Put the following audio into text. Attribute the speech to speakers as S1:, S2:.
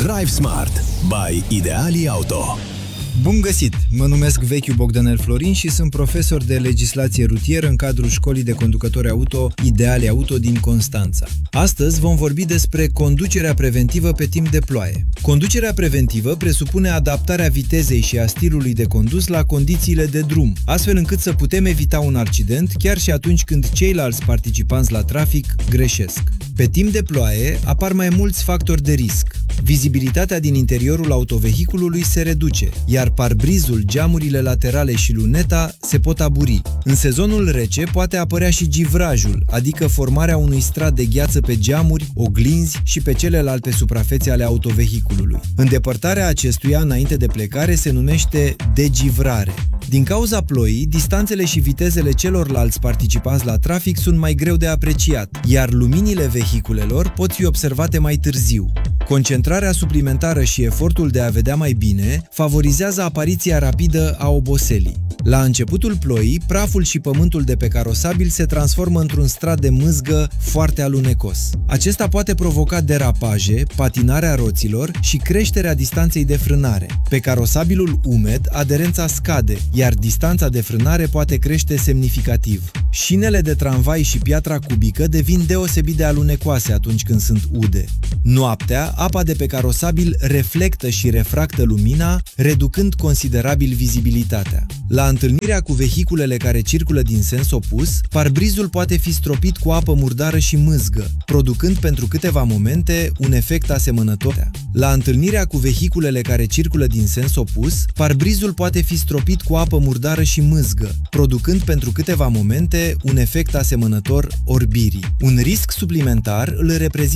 S1: Drive Smart by Ideali Auto.
S2: Bun găsit! Mă numesc Vechiu Bogdanel Florin și sunt profesor de legislație rutieră în cadrul școlii de conducători auto Ideali Auto din Constanța. Astăzi vom vorbi despre conducerea preventivă pe timp de ploaie. Conducerea preventivă presupune adaptarea vitezei și a stilului de condus la condițiile de drum, astfel încât să putem evita un accident chiar și atunci când ceilalți participanți la trafic greșesc. Pe timp de ploaie apar mai mulți factori de risc. Vizibilitatea din interiorul autovehiculului se reduce, iar parbrizul, geamurile laterale și luneta se pot aburi. În sezonul rece poate apărea și givrajul, adică formarea unui strat de gheață pe geamuri, oglinzi și pe celelalte suprafețe ale autovehiculului. Îndepărtarea acestuia înainte de plecare se numește degivrare. Din cauza ploii, distanțele și vitezele celorlalți participanți la trafic sunt mai greu de apreciat, iar luminile vehiculelor pot fi observate mai târziu. Concentrarea suplimentară și efortul de a vedea mai bine favorizează apariția rapidă a oboselii. La începutul ploii, praful și pământul de pe carosabil se transformă într-un strat de mâzgă foarte alunecos. Acesta poate provoca derapaje, patinarea roților și creșterea distanței de frânare. Pe carosabilul umed, aderența scade, iar distanța de frânare poate crește semnificativ. Șinele de tramvai și piatra cubică devin deosebit de alunecoase atunci când sunt ude. Noaptea, apa de pe carosabil reflectă și refractă lumina, reducând considerabil vizibilitatea. La întâlnirea cu vehiculele care circulă din sens opus, parbrizul poate fi stropit cu apă murdară și mâzgă, producând pentru câteva momente un efect asemănător. La întâlnirea cu vehiculele care circulă din sens opus, parbrizul poate fi stropit cu apă murdară și mâzgă, producând pentru câteva momente un efect asemănător orbirii. Un risc suplimentar îl reprezintă